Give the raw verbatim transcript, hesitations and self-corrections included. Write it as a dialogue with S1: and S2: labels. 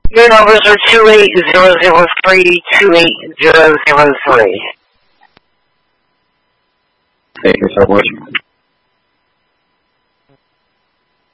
S1: Your numbers are two eight zero zero three, two eight zero zero three.
S2: Thank you so much.